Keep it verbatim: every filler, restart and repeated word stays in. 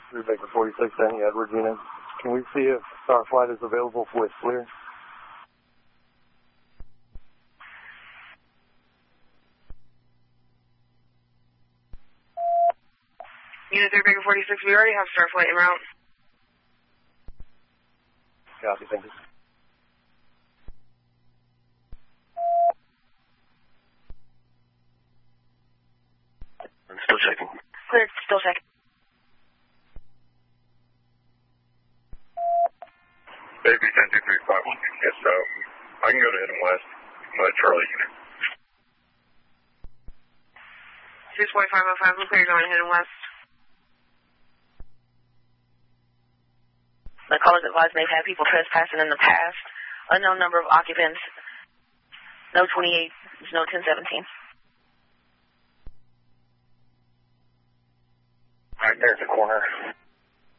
three Baker forty-six, any Edwards unit. Can we see if Starflight is available with clear? Unit three Baker forty-six, we already have Starflight en route. Copy, thank you. I'm still checking. Clear, still checking. Baby ten two three five one. Yes, so I can go to Hidden West. Uh, Charlie unit. six point five oh five, we're clear going Hidden West. The callers advised they've had people trespassing in the past. Unknown number of occupants. No twenty-eight, no ten seventeen. Right there at the corner.